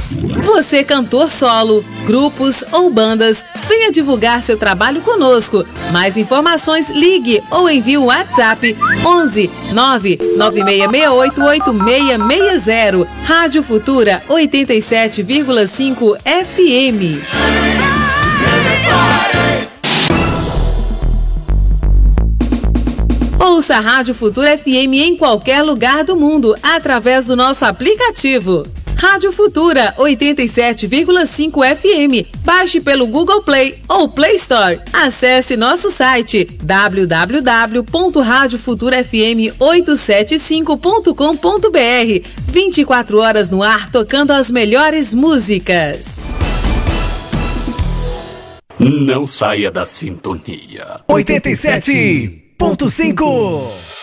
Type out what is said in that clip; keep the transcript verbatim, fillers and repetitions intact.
Você, cantor solo, grupos ou bandas, venha divulgar seu trabalho conosco. Mais informações, ligue ou envie o WhatsApp onze nove nove seis seis oito oito seis seis zero. Rádio Futura oitenta e sete vírgula cinco F M. Ouça a Rádio Futura F M em qualquer lugar do mundo através do nosso aplicativo. Rádio Futura oitenta e sete vírgula cinco F M. Baixe pelo Google Play ou Play Store. Acesse nosso site w w w ponto rádio futura f m oito sete cinco ponto com ponto b r. vinte e quatro horas no ar tocando as melhores músicas. Não saia da sintonia. oitenta e sete ponto cinco